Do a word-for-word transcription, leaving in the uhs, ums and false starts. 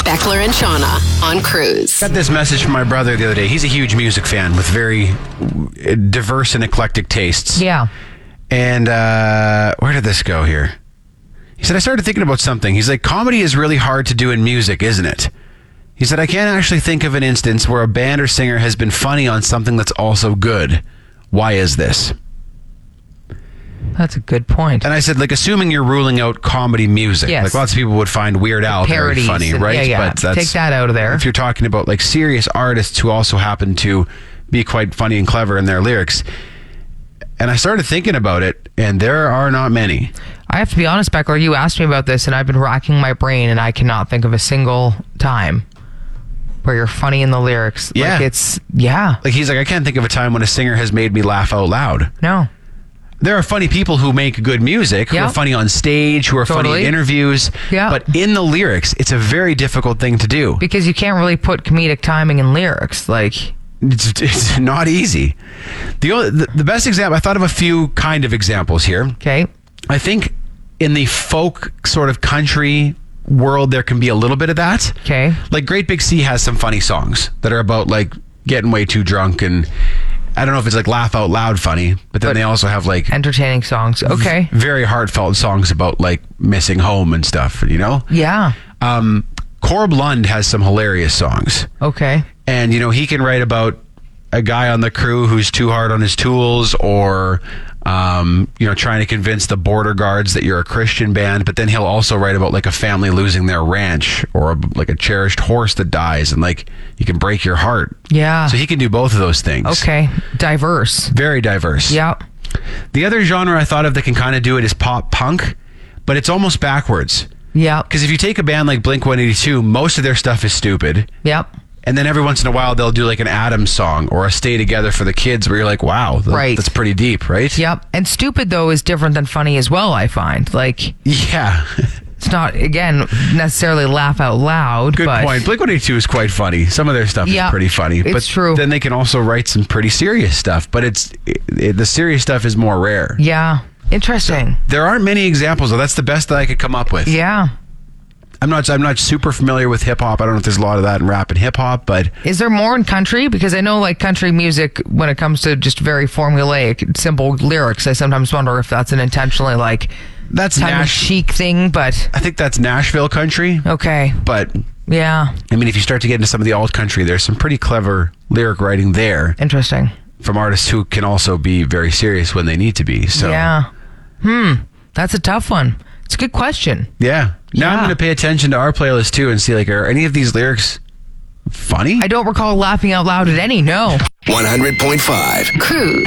Beckler and Shauna on Cruise. Got this message from my brother the other day. He's a huge music fan with very diverse and eclectic tastes. Yeah. And uh, where did this go here? He said, I started thinking about something. He's like, comedy is really hard to do in music, isn't it? He said, I can't actually think of an instance where a band or singer has been funny on something that's also good. Why is this? That's a good point. And I said, like, assuming you're ruling out comedy music. Yes. Like, lots of people would find Weird Al very funny, and, right? Yeah, yeah. But that's, take that out of there. If you're talking about, like, serious artists who also happen to be quite funny and clever in their lyrics. And I started thinking about it, and there are not many. I have to be honest, Beckler, you asked me about this, and I've been racking my brain, and I cannot think of a single time where you're funny in the lyrics. Yeah. Like, it's, yeah. Like, he's like, I can't think of a time when a singer has made me laugh out loud. No. There are funny people who make good music, who Yep. are funny on stage, who are funny Totally. in interviews. Yeah. But in the lyrics, it's a very difficult thing to do. Because you can't really put comedic timing in lyrics. Like, It's, it's not easy. The, only, the the best example, I thought of a few kind of examples here. okay. I think in the folk sort of country world, there can be a little bit of that. Okay. Like Great Big Sea has some funny songs that are about like getting way too drunk, and I don't know if it's like laugh out loud funny, but then But they also have like Entertaining songs. Okay. very heartfelt songs about like missing home and stuff, you know? Yeah. Um, Corb Lund has some hilarious songs. Okay. And, you know, he can write about a guy on the crew who's too hard on his tools, or, um, you know, trying to convince the border guards that you're a Christian band. But then he'll also write about like a family losing their ranch, or a, like a cherished horse that dies, and like you can break your heart. Yeah. So he can do both of those things. Okay. Diverse. Very diverse. Yeah. The other genre I thought of that can kind of do it is pop punk, but it's almost backwards. Yeah. Because if you take a band like Blink one eighty-two, most of their stuff is stupid. Yep. And then every once in a while, they'll do like an Adams song or a Stay Together for the Kids, where you're like, wow, th- Right. that's pretty deep, right? Yep. And stupid, though, is different than funny as well, I find. Like, Yeah. it's not, again, necessarily laugh out loud. Good but point. Blink one eighty-two is quite funny. Some of their stuff Yeah, is pretty funny. it's but true. Then they can also write some pretty serious stuff, but it's it, it, the serious stuff is more rare. Yeah. Interesting. There aren't many examples, though. That's the best that I could come up with. Yeah. I'm not I'm not super familiar with hip hop. I don't know if there's a lot of that in rap and hip hop, but Is there more in country? Because I know, like, country music, when it comes to just very formulaic, simple lyrics, I sometimes wonder if that's an intentionally, like, that's tongue Nash. chic thing, but I think that's Nashville country. okay. But Yeah. I mean, if you start to get into some of the alt country, there's some pretty clever lyric writing there Interesting. from artists who can also be very serious when they need to be. So Yeah. Hmm. That's a tough one. It's a good question. yeah. Now I'm Yeah. going to pay attention to our playlist too and see, like, are any of these lyrics funny? I don't recall laughing out loud at any, no. one hundred point five Cruise.